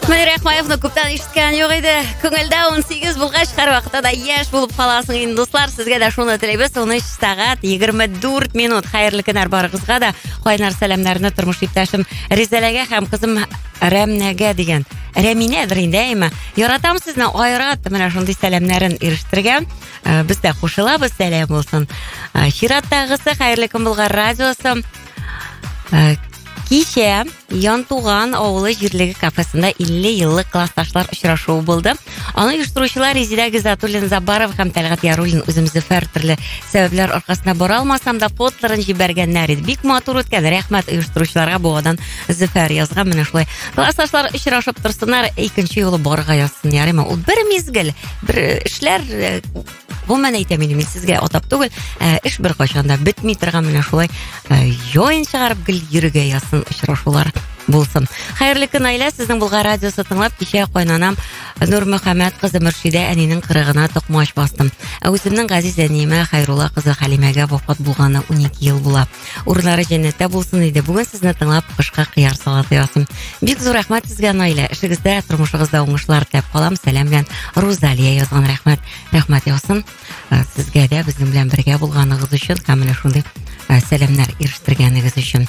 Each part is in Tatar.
Мөнир Ахмаевны күптән ишеткән юк иде. Күңелдә 18 булгач һәр вакытта да яшь булып каласың инде, дуслар. Сезгә дә шуны теләйбез. 13 сәгать 24 минут. Хәерле көннәр барыгызга да. Кайнар сәламнарны тормыш иптәшем Ризаләгә һәм кызым Рәмнәгә дигән. Рәминәдер инде, әйме. Яратам сезне, айрат. Менә шундый сәламнарын ирештергән. Без дә кушылабыз, сәлам булсын. Чираттагысы хәерле көн булган радиосы. Кичә Янтуган авылы җирлеге кафесында 50 еллык классташлар очрашуы булды. Аны оештыручылар Резида Гизатуллин Забаров һәм Тәлгат Яруллин. Үзем зөфәр төрле сәбәпләр аркасында бара алмасам да фотларын җибәргәннәр иде. Бик матур үткән. Рәхмәт оештыручыларга буадан зөфәр язган. Менә шулай. Классташлар очрашып торсыннар, икенче юлы барырга язсын. Ярыймы? Ул бер мизгел, бер эшләр гомумән әйтәм инде, мин сезгә атап түгел, эш бер кайчанда бетми торган. Менә шулай җоен чыгарып гел йөрергә язсын, очрашулар булсын. Хәерле көн аилә, сезнең булган радиосы тыңлап, кичә кайнанам Нур Мөхәммәд кызы Мөршидә әнинең кырыгына токмач бастым. Үземнең газиз әниемә Хәйрулла кызы Хәлимәгә вафат булганы 12 ел була. Урыннары җәннәттә булсын иде. Бүген сезне тыңлап кышка кыяр салаты ясым. Бик зур рәхмәт сезгә аилә. Эшегездә, тормышыгызда уңышлар теләп калам. Сәлам белән Рузалия язган. Рәхмәт. Рәхмәт ясым. Сезгә дә безнең белән бергә булганыгыз өчен һәм менә шундый сәламнар ирештергәнегез өчен.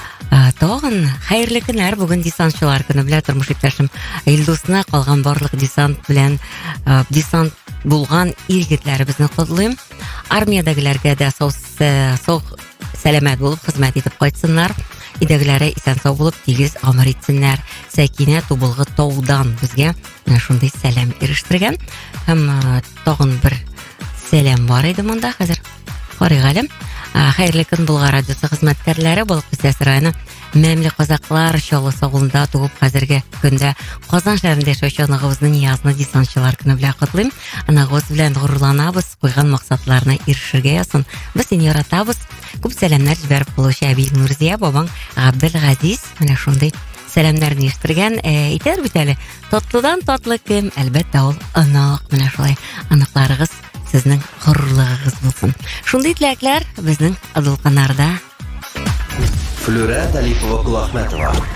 Тагын хәерле көннәр. Бүген десантчылар көне белән тормыш иптәшем Илдусны, калган барлык десант белән десант булган ир-егетләребезне котлыйм. Армиядәгеләргә дә сау сәламәт булып хезмәт итеп кайтсыннар. Идәгеләре исән-сау булып тигез гомер итсеннәр. Сәкинә Тубылгы таудан безгә шундый сәлам ирештергән. Һәм тагын бер сәлам бар иде монда хәзер. Карыйгалым. Хәерле көн булган радиосы хезмәткәрләре булып Күсәс районы Мәмле казаклар Чаллы авылында туып хәзерге көндә Казан шәһәрендә яшәүче аныгыбызны Ниязны десантчылар көне белән котлыйм. Аныгыбыз белән горурланабыз, куйган максатларына ирешергә ясын. Без сине яратабыз. Күп сәламнар җибәреп калучы әби Нурзия, бабаң Габделгазиз менә шундый сәламнарны иштергән. Итәр бит әле. Татлыдан татлы кем, әлбәттә ул аналык. Менә шулай аныкларыгыз сезнең горурлыгыгыз булсын. Шундый теләкләр безнең Адылканарда. Флюра Талипова Кулахметова.